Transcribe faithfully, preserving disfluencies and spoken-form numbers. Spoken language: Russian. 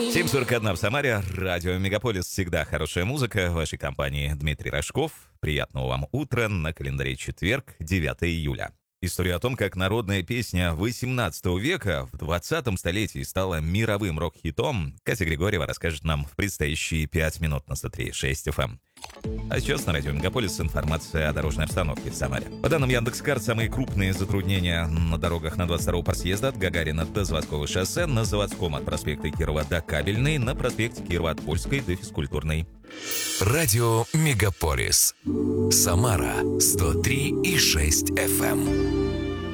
семь сорок один в Самаре. Радио Мегаполис. Всегда хорошая музыка. В вашей компании Дмитрий Рожков. Приятного вам утра. На календаре четверг, девятое июля. История о том, как народная песня восемнадцатого века в двадцатом столетии стала мировым рок-хитом, Катя Григорьева расскажет нам в предстоящие пять минут на сто три и шесть эф эм. А сейчас на радио Мегаполис информация о дорожной обстановке в Самаре. По данным Яндекс.Карт, самые крупные затруднения на дорогах на двадцать второго по съезда от Гагарина до Заводского шоссе, на Заводском от проспекта Кирова до Кабельной, на проспекте Кирова от Польской до Физкультурной. Радио Мегаполис. Самара сто три и шесть эф эм.